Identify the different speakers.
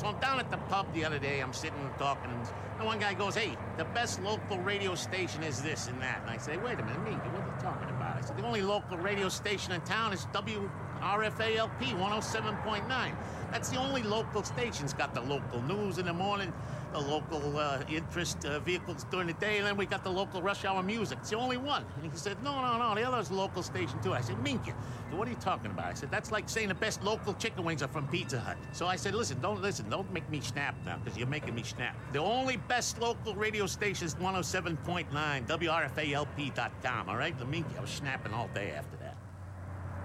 Speaker 1: So I'm down at the pub the other day. I'm sitting and talking, and one guy goes, "Hey, the best local radio station is this and that." And I say, "Wait a minute, me? What are you talking about?" I said, "The only local radio station in town is WRFALP 107.9. That's the only local station. It's got the local news in the morning, the local interest vehicles during the day, and then we got the local rush hour music. It's the only one." And he said, No, the other's a local station too. I said, "Minky, what are you talking about?" I said, "That's like saying the best local chicken wings are from Pizza Hut." So I said, don't make me snap now, because you're making me snap. The only best local radio station is 107.9, WRFALP.com, all right? The Minky, I was snapping all day after that.